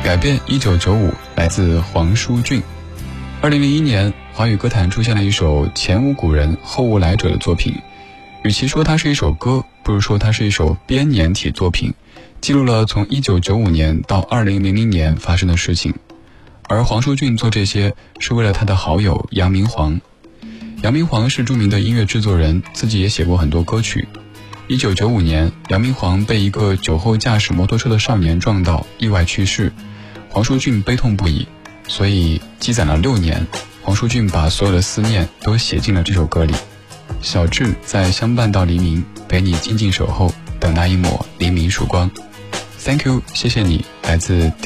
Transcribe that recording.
改变1995，来自黄舒骏。2001年，华语歌坛出现了一首前无古人后无来者的作品。与其说它是一首歌，不如说它是一首编年体作品，记录了从1995年到2000年发生的事情。而黄舒骏做这些是为了他的好友杨明煌。杨明煌是著名的音乐制作人，自己也写过很多歌曲。1995年，杨明煌被一个酒后驾驶摩托车的少年撞到，意外去世。黄舒骏悲痛不已，所以积攒了6年，黄舒骏把所有的思念都写进了这首歌里。小智在相伴到黎明，陪你静静守候，等那一抹黎明曙光。 Thank you， 谢谢你，来自